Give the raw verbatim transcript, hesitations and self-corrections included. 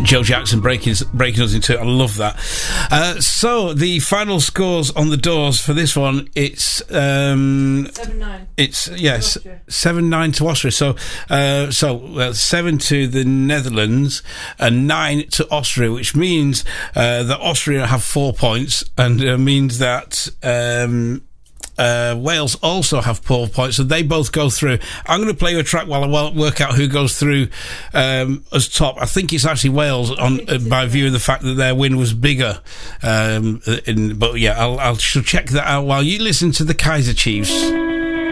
Joe Jackson breaking breaking us into it. I love that. Uh, so the final scores on the doors for this one, it's um, seven nine. It's yes, seven nine to Austria. So uh, so uh, seven to the Netherlands and nine to Austria, which means uh, that Austria have four points, and uh, means that. Um, Uh, Wales also have four points, so they both go through. I'm going to play you a track while I work out who goes through um, as top. I think it's actually Wales on uh, by view of the fact that their win was bigger. Um, in, but yeah, I'll, I'll she'll check that out while you listen to the Kaiser Chiefs.